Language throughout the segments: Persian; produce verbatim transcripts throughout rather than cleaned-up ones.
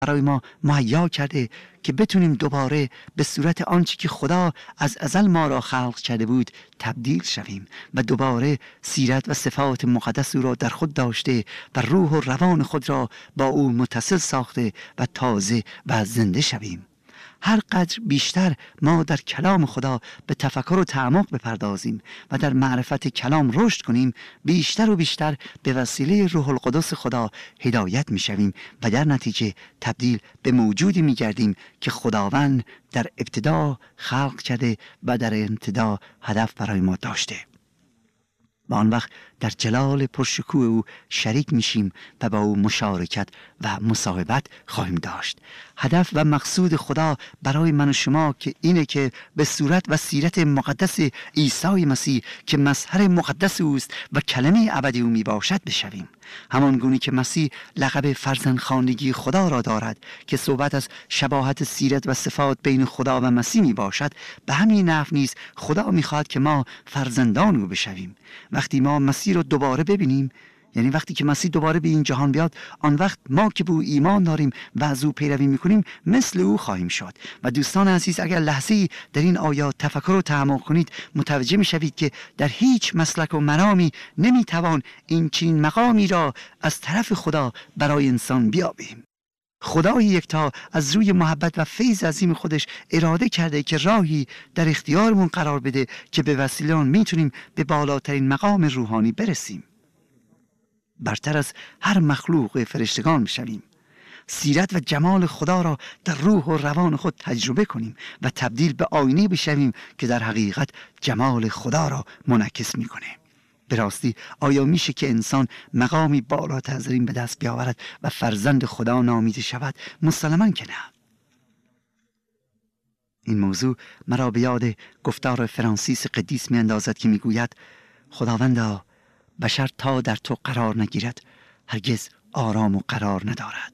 برای ما مهیا کرده که بتونیم دوباره به صورت آنچه که خدا از ازل ما را خلق کرده بود تبدیل شویم و دوباره سیرت و صفات مقدس او را در خود داشته و روح و روان خود را با او متصل ساخته و تازه و زنده شویم. هر قدر بیشتر ما در کلام خدا به تفکر و تعمق بپردازیم و در معرفت کلام رشد کنیم، بیشتر و بیشتر به وسیله روح القدس خدا هدایت می شویم و در نتیجه تبدیل به موجودی می گردیم که خداوند در ابتدا خلق کرده و در ابتدا هدف برای ما داشته. و آن وقت در جلال پرشکوه او شریک میشیم و با او مشارکت و مصاحبت خواهیم داشت. هدف و مقصود خدا برای من و شما که اینه که به صورت و سیرت مقدس عیسی مسیح که مظهر مقدس اوست و کلمه ابدی او می باشد بشویم. همان گونه که مسیح لقب فرزندخواندگی خدا را دارد که صحبت از شباهت سیرت و صفات بین خدا و مسیح می باشد، به همین نحو نیز خدا می خواهد که ما فرزندان او بشویم. وقتی ما مسیح رو دوباره ببینیم، یعنی وقتی که مسیح دوباره به این جهان بیاد، آن وقت ما که به او ایمان داریم و از او پیروی میکنیم مثل او خواهیم شد. و دوستان عزیز، اگر لحظه‌ای در این آیات تفکر و تعمق کنید، متوجه میشوید که در هیچ مسلک و مرامی نمیتوان این چنین مقامی را از طرف خدا برای انسان بیابیم. خدای یکتا از روی محبت و فیض عظیم خودش اراده کرده که راهی در اختیارمون قرار بده که به وسیله آن میتونیم به بالاترین مقام روحانی برسیم، برتر از هر مخلوق فرشتگان بشویم، سیرت و جمال خدا را در روح و روان خود تجربه کنیم و تبدیل به آینه بشویم که در حقیقت جمال خدا را منعکس میکنه. به راستی آیا میشه که انسان مقامی بالاتر از این به دست بیاورد و فرزند خدا نامیده شود؟ مسلماً که نه. این موضوع مرا به یاد گفتار فرانسیس قدیس می اندازد که میگوید: خداوندا، بشر تا در تو قرار نگیرد هرگز آرام و قرار ندارد.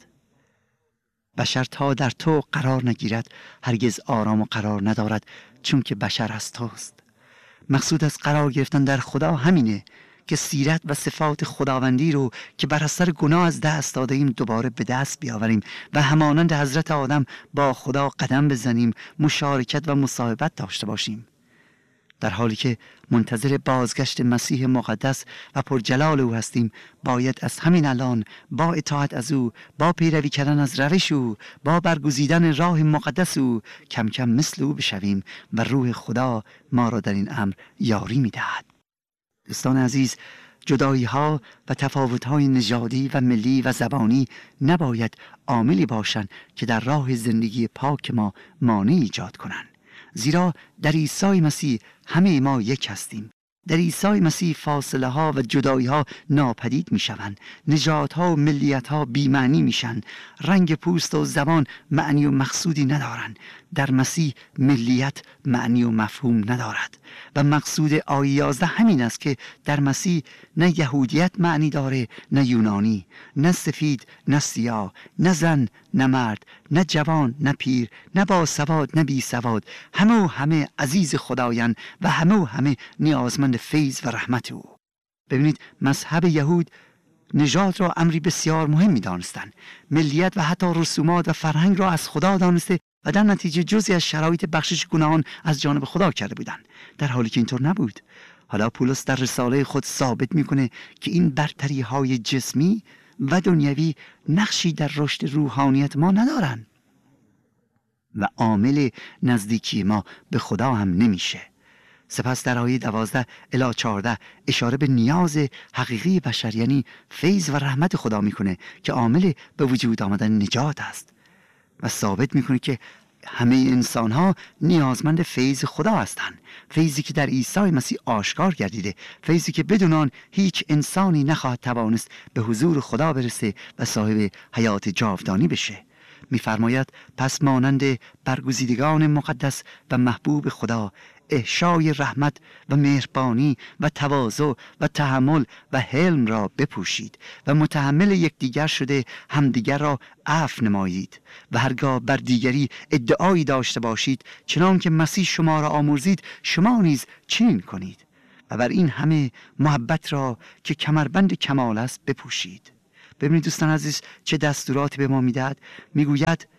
بشر تا در تو قرار نگیرد هرگز آرام و قرار ندارد، چون که بشر از توست. مقصود از قرار گرفتن در خدا همینه که سیرت و صفات خداوندی رو که بر اثر گناه از دست داده ایم دوباره به دست بیاوریم و همانند حضرت آدم با خدا قدم بزنیم، مشارکت و مصاحبت داشته باشیم. در حالی که منتظر بازگشت مسیح مقدس و پرجلال او هستیم، باید از همین الان با اطاعت از او، با پیروی کردن از روش او، با برگزیدن راه مقدس او کم کم مثل او بشویم و روح خدا ما را در این امر یاری می‌دهد. دوستان عزیز، جدایی ها و تفاوت های نژادی و ملی و زبانی نباید عاملی باشند که در راه زندگی پاک ما مانع ایجاد کنند. زیرا در عیسی مسیح همه ما یک هستیم. در عیسی مسیح فاصله ها و جدایی ها ناپدید می شوند. نژاد ها و ملیت ها بی معنی می شوند. رنگ پوست و زبان معنی و مقصودی ندارند. در مسیح ملیت معنی و مفهوم ندارد. و مقصود آیه یازده همین است که در مسیح نه یهودیت معنی داره نه یونانی، نه سفید نه سیاه، نه زن نه مرد، نه جوان نه پیر، نه با سواد نه بی سواد، همه و همه عزیز خدایند و همه و همه نیازمند فیض و رحمت او. ببینید، مذهب یهود نژاد را امری بسیار مهم می دانستند. ملیت و حتی رسومات و فرهنگ را از خدا دانسته و در نتیجه جزئی از شرایط بخشش گناهان از جانب خدا کرده بودند، در حالی که اینطور نبود. حالا پولس در رساله خود ثابت میکنه که این برتری های جسمی و دنیوی نقشی در رشد روحانیت ما ندارند و عامل نزدیکی ما به خدا هم نمیشه. سپس در آیه دوازده الی چهارده اشاره به نیاز حقیقی بشر، یعنی فیض و رحمت خدا میکنه که عامل به وجود آمدن نجات است و ثابت میکنه که همه انسان ها نیازمند فیض خدا هستند. فیضی که در عیسی مسیح آشکار گردیده، فیضی که بدون آن هیچ انسانی نخواهد توانست به حضور خدا برسه و صاحب حیات جاودانی بشه. میفرماید: پس مانند برگزیدگان مقدس و محبوب خدا احشای رحمت و مهربانی و تواضع و تحمل و حلم را بپوشید و متحمل یکدیگر شده همدیگر را عفو نمایید و هرگاه بر دیگری ادعایی داشته باشید، چنان که مسیح شما را آمرزید شما نیز چنین کنید و بر این همه محبت را که کمربند کمال است بپوشید. ببینید دوستان عزیز چه دستوراتی به ما میدهد. میگوید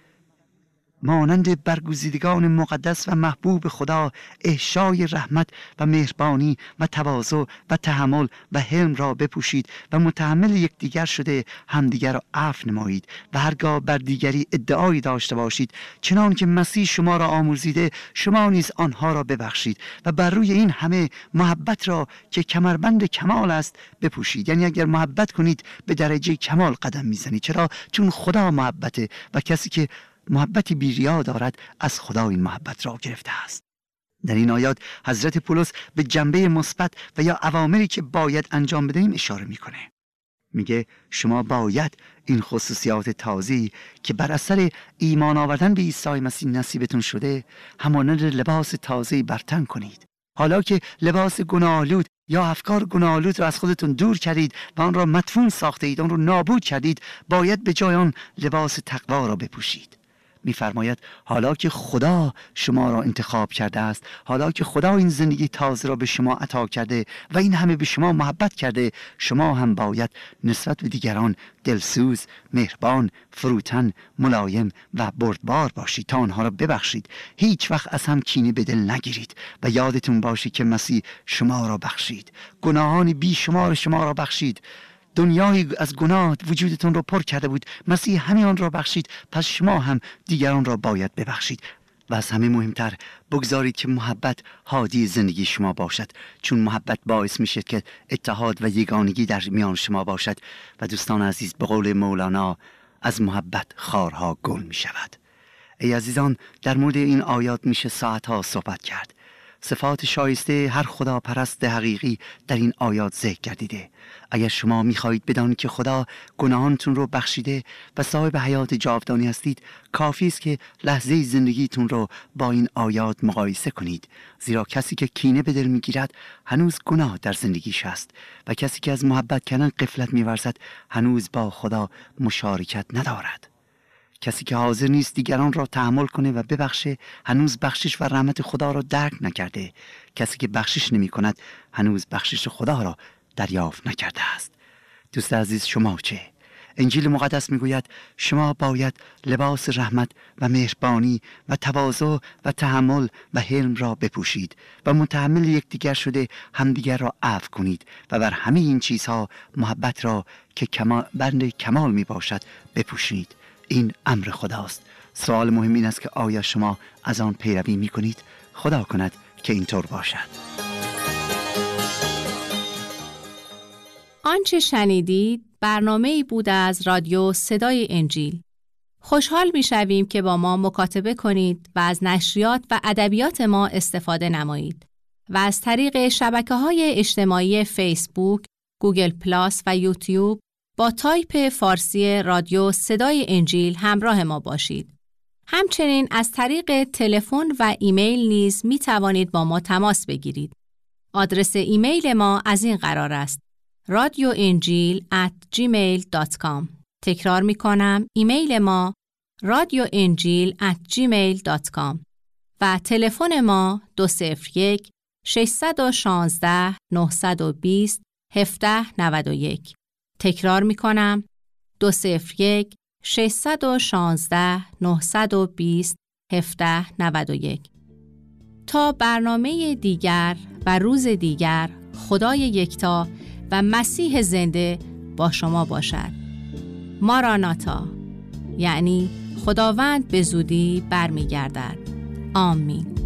مانند برگزیدگان مقدس و محبوب خدا احشای رحمت و مهربانی و تواضع و تحمل و حلم را بپوشید و متحمل یکدیگر شده همدیگر را عفو نمایید و هرگاه بر دیگری ادعایی داشته باشید چنان که مسیح شما را آمرزیده شما نیز آنها را ببخشید و بر روی این همه محبت را که کمربند کمال است بپوشید. یعنی اگر محبت کنید به درجه کمال قدم میزنید. چرا؟ چون خدا محبته و کسی که محبتی بی‌ریا دارد از خدا این محبت را گرفته است. در این آیات حضرت پولس به جنبه مثبت و یا اوامری که باید انجام بدهیم اشاره میکنه. میگه شما باید این خصوصیات تازه‌ای که بر اثر ایمان آوردن به عیسی مسیح نصیبتون شده همانند لباس تازه‌ای بر تن کنید. حالا که لباس گناه‌آلود یا افکار گناه‌آلود را از خودتون دور کردید و آن را مدفون ساخته اید، آن را نابود کردید، باید به جای آن لباس تقوا را بپوشید. می‌فرماید حالا که خدا شما را انتخاب کرده است، حالا که خدا این زندگی تازه را به شما عطا کرده و این همه به شما محبت کرده، شما هم باید نسبت به دیگران دلسوز، مهربان، فروتن، ملایم و بردبار باشید تا آنها را ببخشید. هیچ وقت از هم کینه به دل نگیرید و یادتون باشه که مسیح شما را بخشید، گناهان بی شمار شما را بخشید. دنیای از گناه وجودتون رو پر کرده بود، مسیح همین آن را بخشید، پس شما هم دیگران را باید ببخشید. و از همه مهمتر بگذارید که محبت هادی زندگی شما باشد، چون محبت باعث میشه که اتحاد و یگانگی در میان شما باشد. و دوستان عزیز، به قول مولانا از محبت خارها گل میشود. ای عزیزان، در مورد این آیات میشه ساعتها صحبت کرد. صفات شایسته هر خدا پرست حقیقی در این آیات ذکر گردیده. اگر شما میخواهید بدانید که خدا گناهانتون رو بخشیده و صاحب حیات جاودانی هستید، کافی است که لحظه زندگیتون رو با این آیات مقایسه کنید. زیرا کسی که کینه به دل میگیرد هنوز گناه در زندگیش هست و کسی که از محبت کردن غفلت میورزد هنوز با خدا مشارکت ندارد. کسی که حاضر نیست دیگران را تحمل کنه و ببخشه هنوز بخشش و رحمت خدا را درک نکرده. کسی که بخشش نمی کند هنوز بخشش خدا را دریافت نکرده است. دوست عزیز، شما چه؟ انجیل مقدس میگوید شما باید لباس رحمت و مهربانی و تواضع و تحمل و حلم را بپوشید و متحمل یکدیگر شده همدیگر را عفو کنید و بر همه این چیزها محبت را که کمال بند کمال می باشد بپوشید. این امر خداست. سوال مهم این است که آیا شما از آن پیروی می کنید؟ خدا کند که اینطور باشد. آنچه شنیدید برنامه‌ای بود از رادیو صدای انجیل. خوشحال می‌شویم که با ما مکاتبه کنید و از نشریات و ادبیات ما استفاده نمایید و از طریق شبکه‌های اجتماعی فیسبوک، گوگل پلاس و یوتیوب با تایپ فارسی رادیو صدای انجیل همراه ما باشید. همچنین از طریق تلفن و ایمیل نیز می توانید با ما تماس بگیرید. آدرس ایمیل ما از این قرار است: رادیو انجیل ات جیمیل دات کام. تکرار می کنم، ایمیل ما رادیو انجیل ات جیمیل دات کام و تلفن ما دو صفر یک شش یک شش نه دو صفر هفت نه یک. تکرار می کنم، دو صفر یک شش یک شش نه دو صفر هفت نه یک. تا برنامه دیگر و روز دیگر، خدای یکتا و مسیح زنده با شما باشد. ماراناتا، یعنی خداوند به زودی برمیگردد. آمین.